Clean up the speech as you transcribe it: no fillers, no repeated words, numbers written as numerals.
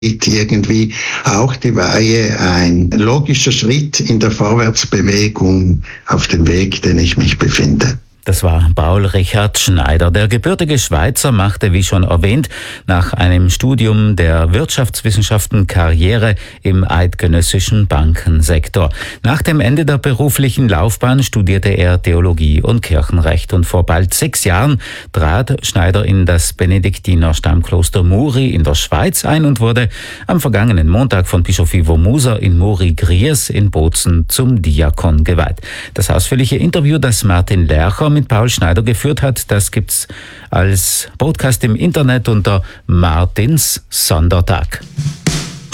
irgendwie auch die Weihe ein logischer Schritt in der Vorwärtsbewegung auf dem Weg, den ich mich befinde. Das war Paul Richard Schneider. Der gebürtige Schweizer machte, wie schon erwähnt, nach einem Studium der Wirtschaftswissenschaften Karriere im eidgenössischen Bankensektor. Nach dem Ende der beruflichen Laufbahn studierte er Theologie und Kirchenrecht. Und vor bald 6 Jahren trat Schneider in das Benediktiner-Stammkloster Muri in der Schweiz ein und wurde am vergangenen Montag von Bischof Ivo Muser in Muri-Griers in Bozen zum Diakon geweiht. Das ausführliche Interview, das Martin Lercher mit Paul Schneider geführt hat, das gibt's als Podcast im Internet unter Martins Sondertag.